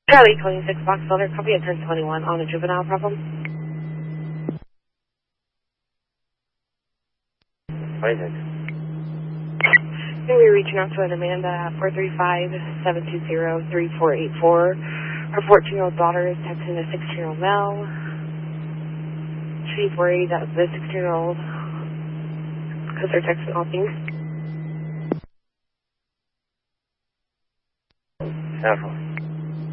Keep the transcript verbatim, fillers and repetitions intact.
Charlie twenty-six Box Elder, copy at ten twenty-one on a juvenile problem. twenty-six. Here we're reaching out to an Amanda four three five, seven two zero, three four eight four. Her fourteen-year-old daughter is texting a sixteen-year-old male. She's worried that the sixteen-year-old, because they're texting all things. Careful.